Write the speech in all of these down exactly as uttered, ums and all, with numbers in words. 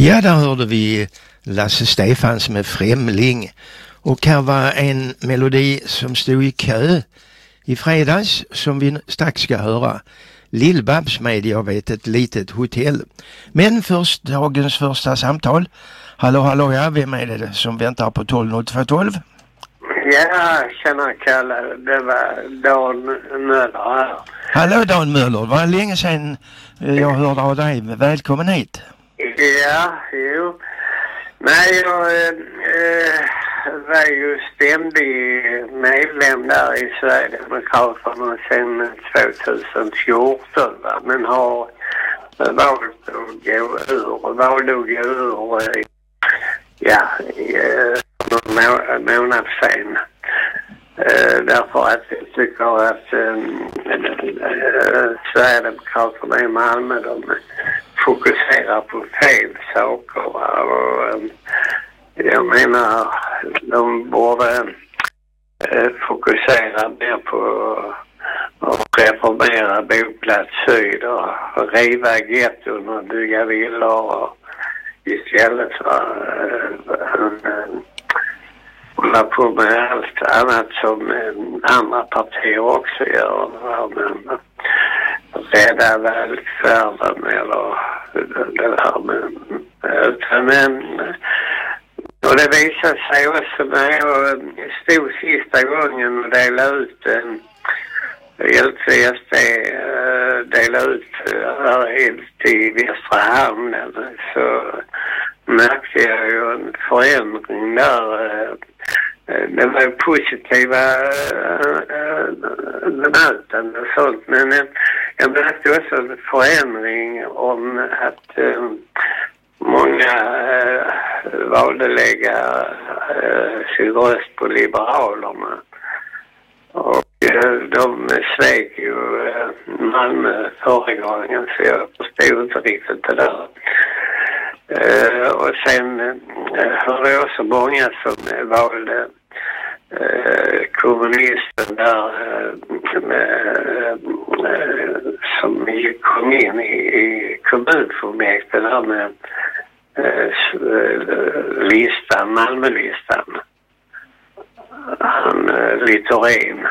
Ja, där hörde vi Lasse Stefans med Främling. Och här var en melodi som stod i kö i fredags som vi strax ska höra. Lill-Babs med Jag vet ett litet hotell. Men först dagens första samtal. Hallå, hallå, ja, vem är det som väntar på tolv noll två tolv? Ja, tjena Kalle. Det var Dan Möller här. Hallå Dan Möller, var det länge sedan jag hörde av dig. Välkommen hit. Ja, jo. Nej, jag äh, var ju ständig medlem där i Sverigedemokraterna sedan tjugohundrafjorton, va? Men har valt att gå ur, valde att gå ur, ja, någon må- månad sen. Uh, därför att jag tycker att um, uh, Sverigedemokraterna i Malmö, de fokuserar på fel saker. Och, um, jag menar, de borde uh, fokusera mer på att reformera Boplats Syd och, och riva getton och bygga villor och istället för uh, uh, hålla på med allt annat som eh, andra partier också gör. Men rädda välfärden eller det här med. Men, och det visar sig också när jag stod sista gången och delade ut en hjälpte S D dela ut helt i Västra Hamnen, så märkte jag ju en förändring där. Det var positiva bemötande och sånt, men jag märkte också en förändring om att många valde lägga sin röst på Liberalerna. Och de svek ju Malmö förra gången, så jag förstod inte riktigt det där. Uh, och sen uh, hörde jag också många som uh, valde uh, kommunisten där uh, med, uh, som kom in i, i kommunfullmäktige där med uh, listan, Malmölistan. Han uh, Littorin.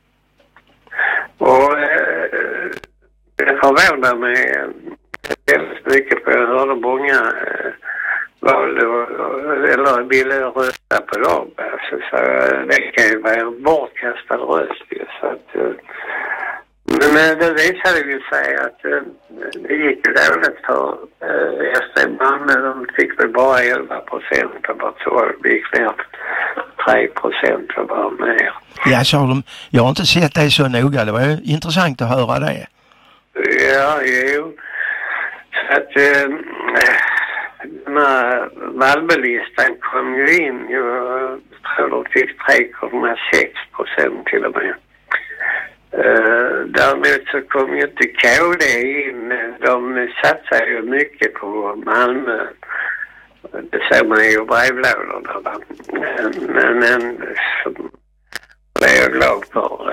Och uh, det förvånar mig väldigt mycket, för jag hörde många eh, valde eller ville rösta på dem. Alltså, så det kan ju vara en bortkastad röst. Så att, eh, men det visade ju sig att eh, det gick ju dåligt för eh, S D Malmö. De fick väl bara elva procent och bara tolv. Det gick ner tre procent och bara mer. Ja, sa de. Jag har inte sett det så noga. Det var ju intressant att höra det. Ja, jo. Så att äh, den här Malmölistan kom ju in, jag tror de fick tre komma sex procent till och med. Äh, däremot så kom ju inte K D in, de satsar ju mycket på Malmö. Det ser man ju i brevlådorna, va? Men, men det är jag glad för.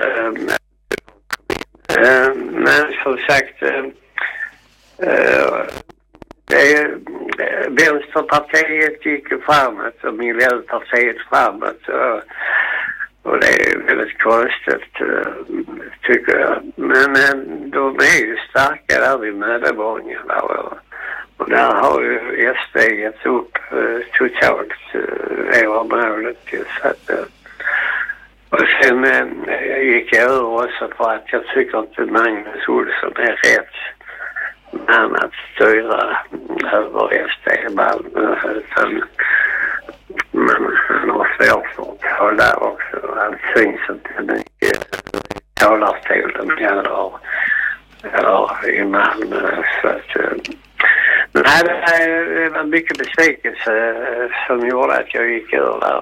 Äh, men som sagt, Uh, det, Vänsterpartiet gick ju framåt och Miljöpartiet framåt, och, och det är väldigt konstigt, uh, tycker jag. Men, men de är ju starka där vid Mödevången, och, och där har ju S D gett upp uh, totalt uh, över målet. Så att, uh, och sen uh, gick jag ur också för att jag tycker inte Magnus Olsson är rätt men att styra över S D Malmö, utan men han har svårt för att tala också. Han syns inte mycket i talarstolen eller, eller i Malmö. Så att, nej, det var mycket besvikelse som gjorde att jag gick ur där.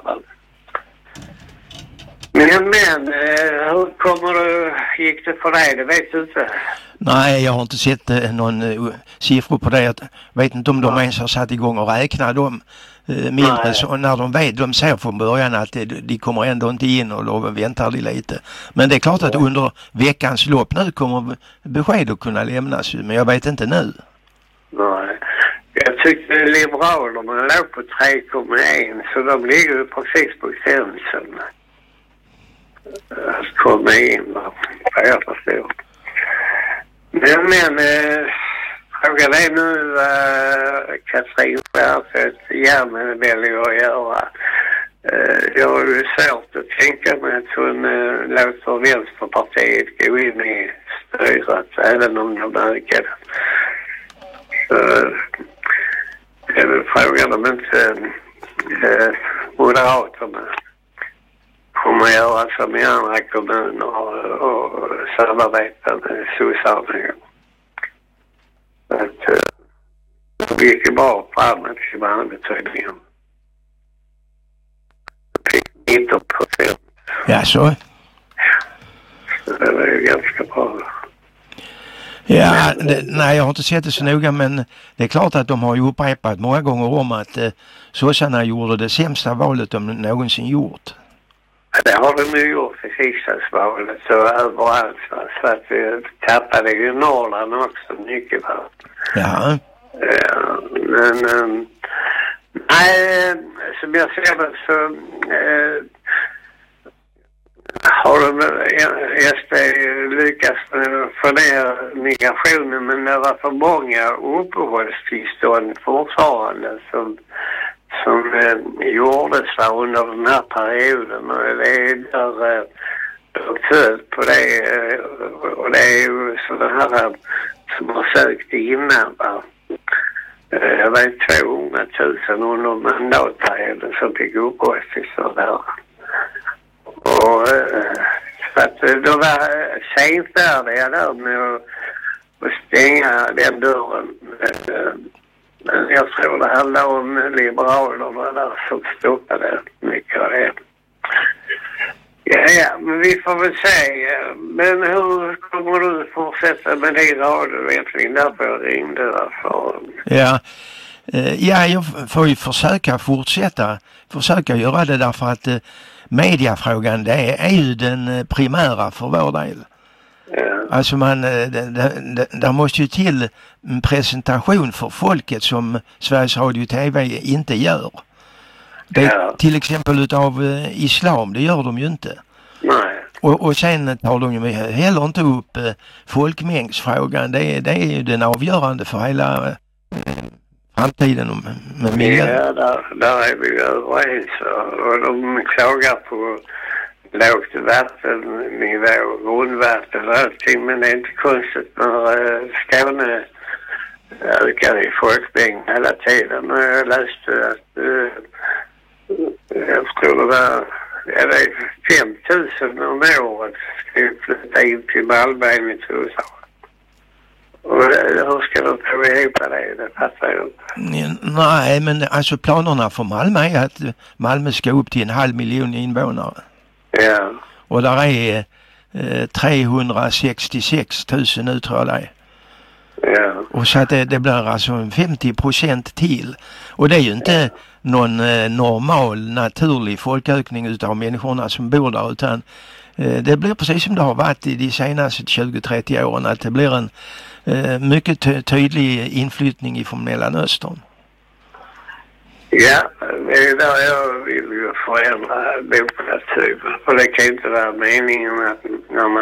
Men, men hur kommer det, gick det för dig? Det vet du inte. Nej, jag har inte sett eh, någon eh, siffror på det. Jag vet inte om de ja. ens har satt igång och räkna dem eh, mindre. Så när de vet, de ser från början att de, de kommer ändå inte in och då väntar de lite. Men det är klart att ja. under veckans lopp nu kommer besked att kunna lämnas. Men jag vet inte nu. Nej, jag tyckte Liberalerna låg på tre komma ett, så de ligger ju precis på gränsen att komma in, vad jag förstår. Men, men äh, frågan är nu vad äh, Katrin Stjernfeldt gärna väljer att göra. Äh, jag har ju svårt att tänka mig att hon äh, låter Vänsterpartiet gå in i styret, även om de ökar. Så det är väl frågan om inte äh, Moderaterna kommer göra som i andra kommuner och, och samarbeta med sossarna. Att uh, det gick ju bra framåt i Malmötydningen. nitton procent. Ja, så. Så det var ju ganska bra. Ja, det, nej jag har inte sett det så noga, men det är klart att de har ju upprepat många gånger om att eh, sossarna gjorde det sämsta valet de någonsin gjort. Det har de nu gjort i riksdagsvalet så överallt. Så att vi tappade ju Norrland också mycket. Va? Ja. Ja, men um, nej, som jag ser det så uh, har de S D lyckats få ner migrationen, men det var för många uppehållstillstånd fortfarande som som eh, gjordes under den här perioden, och det är där eh, född på det eh, och det är ju sådana här som har sökt innan, va? Eh, det var tvåhundratusen under mandatperioden som fick uppehållstillstånd där. Och eh, så att de var senfärdiga där med att, att stänga den dörren. Eh, Men jag tror det handlar om Liberalerna där som stoppade mycket av det. Ja, ja, men vi får väl se. Men hur kommer du fortsätta med din radio egentligen? Därför jag ringde därför. Ja. Ja, jag får ju försöka fortsätta. Försöka göra det därför att mediafrågan, det är ju den primära för vår del. Ja. Alltså man, det, det, där måste ju till en presentation för folket som Sveriges Radio och T V inte gör. Det, Ja. Till exempel utav uh, islam, det gör de ju inte. Nej. Och, och sen tar de ju heller inte upp uh, folkmängdsfrågan. Det, det är ju den avgörande för hela uh, framtiden med miljön. Ja, där, där är vi överens. Och de klagar på lågt vattennivå, grundvatten och allting, men det är inte konstigt när uh, Skåne ökar i folkmängd hela tiden. Och jag läste att uh, jag tror det var ja, det är fem tusen om året ska ju flytta in till Malmö i Tusan. Och hur ska de få ihop det? Det fattar jag inte. Nej, men alltså planerna för Malmö är att Malmö ska upp till en halv miljon invånare. Ja. Och där är eh, trehundrasextiosex tusen nu tror jag det är. Ja. Och så att det, det blir alltså femtio procent till. Och det är ju inte någon eh, normal, naturlig folkökning utav människorna som bor där, utan eh, det blir precis som det har varit i de senaste tjugo till trettio åren, att det blir en eh, mycket ty- tydlig inflyttning ifrån Mellanöstern. Ja, det är där jag vill ju förändra boplatypen. Och det kan inte vara meningen att när man